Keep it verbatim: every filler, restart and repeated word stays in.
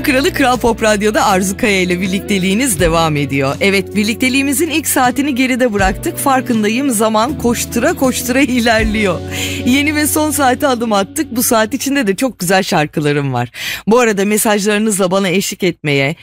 Kralı Kral Pop Radyo'da Arzu Kaya ile birlikteliğiniz devam ediyor. Evet, birlikteliğimizin ilk saatini geride bıraktık. Farkındayım, zaman koştura koştura ilerliyor. Yeni ve son saate adım attık. Bu saat içinde de çok güzel şarkılarım var. Bu arada mesajlarınızla bana eşlik etmeye,